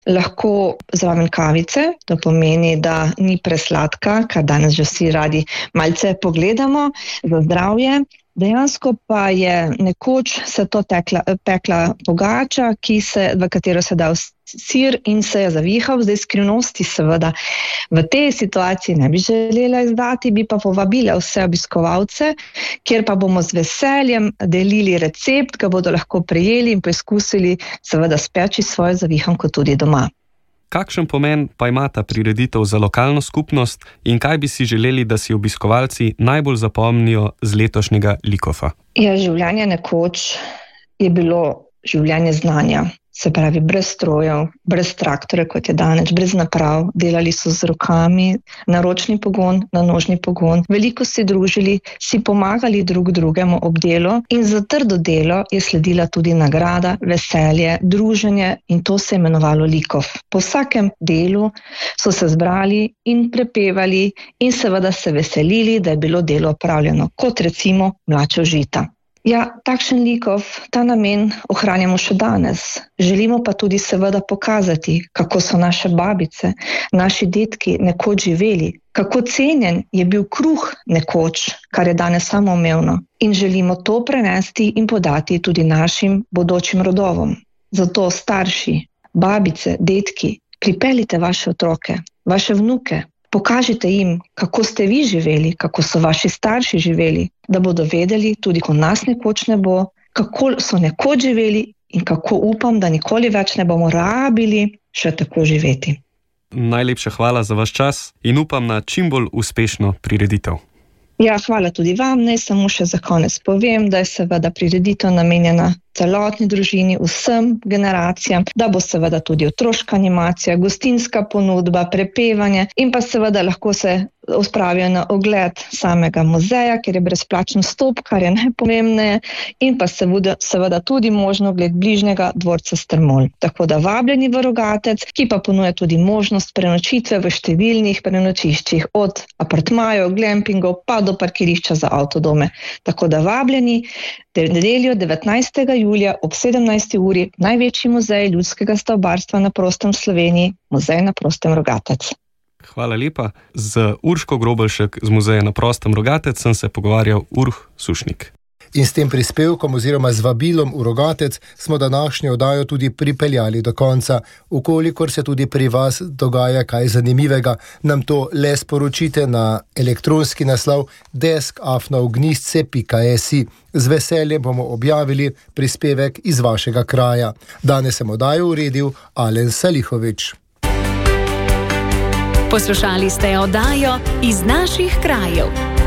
lahko zraven kavice, to pomeni, da ni presladka, kar danes že vsi radi malce pogledamo za zdravje. Dejansko pa je nekoč se to pekla pogača, v katero se dal sir in se je zavihal. Zdaj skrivnosti seveda v tej situaciji ne bi želela izdati, bi pa povabila vse obiskovalce, kjer pa bomo z veseljem delili recept, ga bodo lahko prejeli in poizkusili seveda speči svojo zavihanko tudi doma. Kakšen pomen pa ima ta prireditev za lokalno skupnost in kaj bi si želeli, da si obiskovalci najbolj zapomnijo z letošnjega Likofa? Ja, življenje nekoč je bilo življenje znanja. Se pravi, brez strojev, brez traktorja, kot je danes, brez naprav. Delali so z rokami, na ročni pogon, na nožni pogon. Veliko si družili, si pomagali drug drugemu ob delu in za trdo delo je sledila tudi nagrada, veselje, druženje in to se je imenovalo Likov. Po vsakem delu so se zbrali in prepevali in seveda se veselili, da je bilo delo opravljeno, kot recimo mlačev žita. Ja, takšen Likov, ta namen ohranjamo še danes. Želimo pa tudi seveda pokazati, kako so naše babice, naši dedki nekoč živeli, kako cenjen je bil kruh nekoč, kar je danes samoumevno. In želimo to prenesti in podati tudi našim bodočim rodovom. Zato starši, babice, dedki, pripeljite vaše otroke, vaše vnuke. Pokažite jim, kako ste vi živeli, kako so vaši starši živeli, da bodo vedeli, tudi ko nas nekoč ne bo, kako so nekoč živeli in kako upam, da nikoli več ne bomo rabili še tako živeti. Najlepša hvala za vaš čas in upam na čim bolj uspešno prireditev. Ja, hvala tudi vam. Naj samo še za konec povem, da je seveda prireditev namenjena celotni družini, vsem generacijam, da bo seveda tudi otroška animacija, gostinska ponudba, prepevanje in pa seveda lahko se odpravijo na ogled samega muzeja, kjer je brezplačen vstop, kar je najpomembneje, in pa seveda tudi možno ogled bližnjega dvorca Strmol. Tako da vabljeni v Rogatec, ki pa ponuja tudi možnost prenočitve v številnih prenočiščih, od apartmajev, glampingov pa do parkirišča za avtodome. Tako da vabljeni nedeljo 19. julija ob 17. uri največji muzej ljudskega stavbarstva na prostem v Sloveniji, Muzej na prostem Rogatec. Hvala lepa. Z Urško Grobelšek z Muzeja na prostem Rogatec sem se pogovarjal Urh Sušnik. In s tem prispevkom oziroma z vabilom v Rogatec smo današnjo oddajo tudi pripeljali do konca. Ukolikor se tudi pri vas dogaja kaj zanimivega, nam to le sporočite na elektronski naslov desk@ognistce.si. Z veseljem bomo objavili prispevek iz vašega kraja. Danes sem oddajo uredil Alen Salihovič. Poslušali ste oddajo Iz naših krajev.